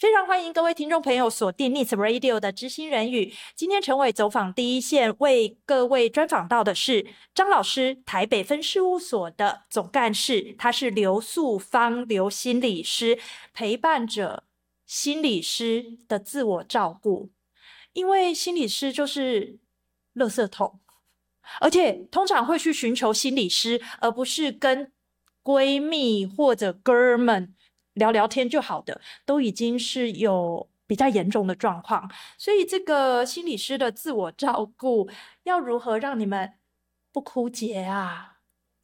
非常欢迎各位听众朋友锁定 Needs Radio 的知心人语。今天陈伟走访第一线，为各位专访到的是张老师，台北分事务所的总干事，他是刘素芳刘心理师，陪伴着心理师的自我照顾。因为心理师就是垃圾桶，而且通常会去寻求心理师，而不是跟闺蜜或者哥们聊聊天就好的，都已经是有比较严重的状况。所以这个心理师的自我照顾要如何让你们不枯竭啊？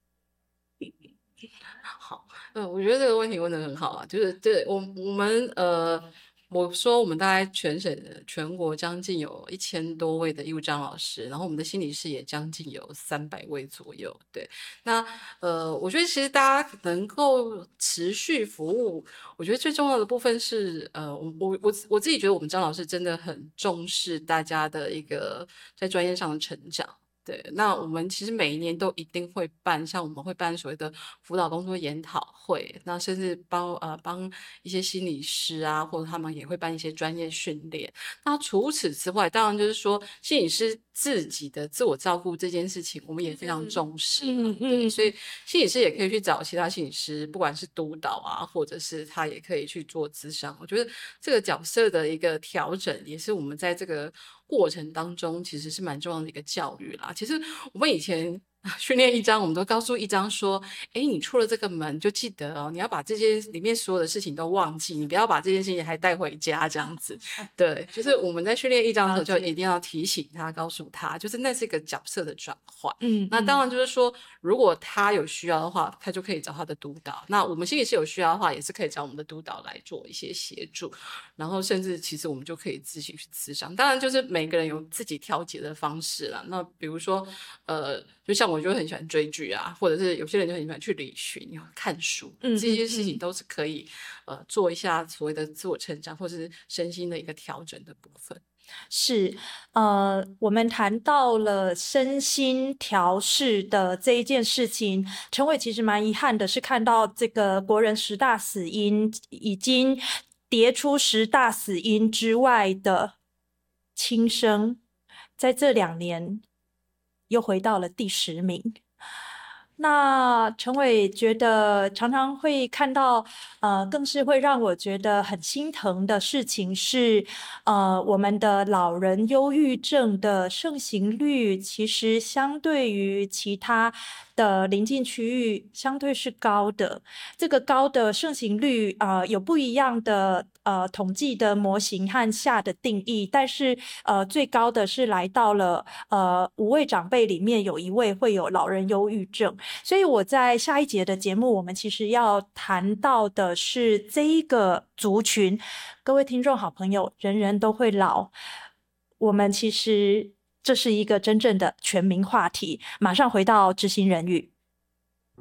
好，我觉得这个问题问得很好啊，就是我们我说我们大概全国将近有1000多位的义务张老师，然后我们的心理师也将近有300位左右。对，那我觉得其实大家能够持续服务，我觉得最重要的部分是我自己觉得我们张老师真的很重视大家的一个在专业上的成长。对，那我们其实每一年都一定会办，像我们会办所谓的辅导工作研讨会，那甚至帮一些心理师啊，或者他们也会办一些专业训练。那除此之外，当然就是说心理师自己的自我照顾这件事情，我们也非常重视。所以心理师也可以去找其他心理师，不管是督导啊，或者是他也可以去做咨商。我觉得这个角色的一个调整，也是我们在这个过程当中其实是蛮重要的一个教育啦。其实我们以前训练一章，我们都告诉一章说，你出了这个门就记得哦，你要把这些里面所有的事情都忘记，你不要把这件事情还带回家这样子。对，就是我们在训练一章的时候就一定要提醒他，告诉他，就是那是一个角色的转换。那当然就是说，如果他有需要的话，他就可以找他的督导。那我们心理师有需要的话，也是可以找我们的督导来做一些协助。然后甚至其实我们就可以自行去咨商。当然就是每个人有自己调节的方式啦。那比如说就像我就很喜欢追剧啊，或者是有些人就很喜欢去旅行、看书，这些事情都是可以做一下所谓的自我成长或是身心的一个调整的部分。 是，我们谈到了身心调试的这一件事情，陈伟其实蛮遗憾的是，看到这个国人10大死因已经跌出10大死因之外的轻生，在这2年又回到了第10名。那陈伟觉得常常会看到，更是会让我觉得很心疼的事情是，我们的老人忧郁症的盛行率，其实相对于其他的邻近区域，相对是高的。这个高的盛行率，有不一样的统计的模型和下的定义，但是最高的是来到了5位长辈里面有1位会有老人忧郁症。所以我在下一节的节目，我们其实要谈到的是这一个族群。各位听众好朋友，人人都会老，我们其实这是一个真正的全民话题。马上回到知心人语。